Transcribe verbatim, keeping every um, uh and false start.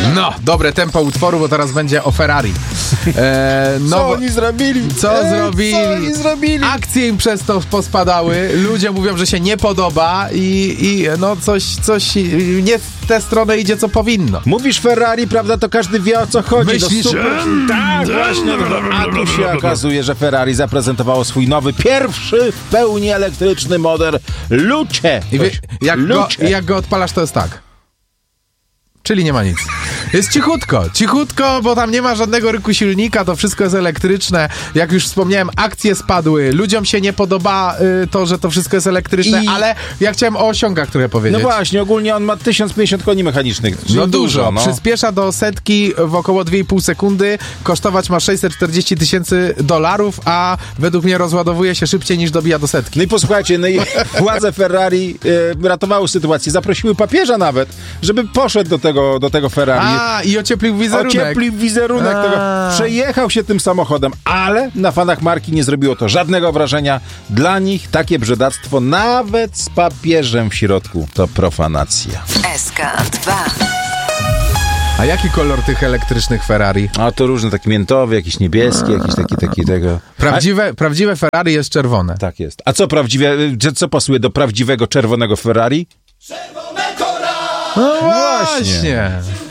No, dobre tempo utworu, bo teraz będzie o Ferrari. E, no, co oni zrobili? Co e, zrobili? Co oni zrobili? Akcje im przez to pospadały. Ludzie mówią, że się nie podoba i, i no coś, coś nie w tę stronę idzie, co powinno. Mówisz Ferrari, prawda, to każdy wie, o co chodzi. Myślisz, super... że... Tak, właśnie. A tu się okazuje, że Ferrari zaprezentowało swój nowy, pierwszy w pełni elektryczny model Luce. I wie, jak, go, Luce. jak go odpalasz, to jest tak. Czyli nie ma nic. Jest cichutko, cichutko, bo tam nie ma żadnego ryku silnika, to wszystko jest elektryczne. Jak już wspomniałem, akcje spadły, ludziom się nie podoba y, to, że to wszystko jest elektryczne, I... ale ja chciałem o osiągach trochę powiedzieć. No właśnie, ogólnie on ma tysiąc pięćdziesiąt koni mechanicznych. No dużo, no. Przyspiesza do setki w około dwie i pół sekundy, kosztować ma sześćset czterdzieści tysięcy dolarów, a według mnie rozładowuje się szybciej niż dobija do setki. No i posłuchajcie, no i władze Ferrari e, ratowały sytuację, zaprosiły papieża nawet, żeby poszedł do tego, do tego Ferrari. A, i ocieplił wizerunek. Ocieplił wizerunek A. tego. Przejechał się tym samochodem, ale na fanach marki nie zrobiło to żadnego wrażenia. Dla nich takie brzydactwo, nawet z papieżem w środku, to profanacja. S K dwa. A jaki kolor tych elektrycznych Ferrari? A to różne, takie miętowe, jakieś niebieskie, jakieś taki, taki tego... Prawdziwe, A... prawdziwe Ferrari jest czerwone. Tak jest. A co prawdziwe, co pasuje do prawdziwego czerwonego Ferrari? No właśnie.